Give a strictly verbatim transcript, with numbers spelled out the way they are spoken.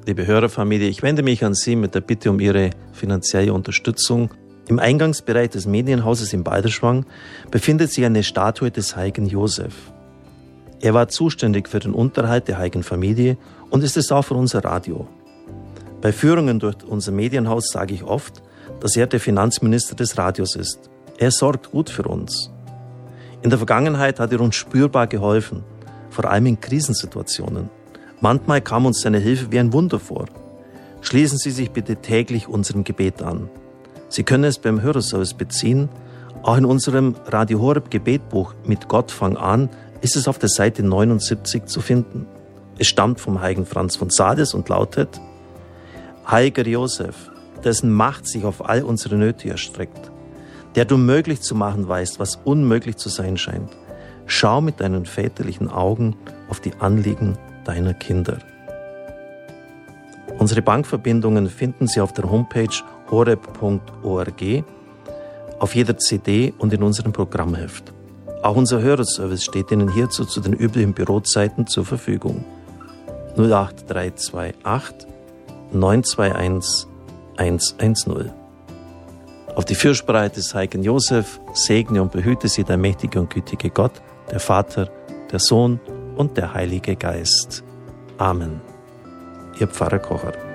Liebe Hörerfamilie, ich wende mich an Sie mit der Bitte um Ihre finanzielle Unterstützung. Im Eingangsbereich des Medienhauses in Balderschwang befindet sich eine Statue des heiligen Josef. Er war zuständig für den Unterhalt der heiligen Familie und ist es auch für unser Radio. Bei Führungen durch unser Medienhaus sage ich oft, dass er der Finanzminister des Radios ist. Er sorgt gut für uns. In der Vergangenheit hat er uns spürbar geholfen, vor allem in Krisensituationen. Manchmal kam uns seine Hilfe wie ein Wunder vor. Schließen Sie sich bitte täglich unserem Gebet an. Sie können es beim Hörerservice beziehen. Auch in unserem Radio Horeb Gebetbuch mit Gott fang an ist es auf der Seite neunundsiebzig zu finden. Es stammt vom heiligen Franz von Sales und lautet: Heiliger Josef, dessen Macht sich auf all unsere Nöte erstreckt, der du möglich zu machen weißt, was unmöglich zu sein scheint. Schau mit deinen väterlichen Augen auf die Anliegen deiner Kinder. Unsere Bankverbindungen finden Sie auf der Homepage horeb punkt org, auf jeder C D und in unserem Programmheft. Auch unser Hörerservice steht Ihnen hierzu zu den üblichen Bürozeiten zur Verfügung. null acht drei zwei acht neun zwei eins eins eins null. Auf die Fürsprache des heiligen Josef segne und behüte Sie der mächtige und gütige Gott, der Vater, der Sohn und der Heilige Geist. Amen. Ihr Pfarrer Kocher.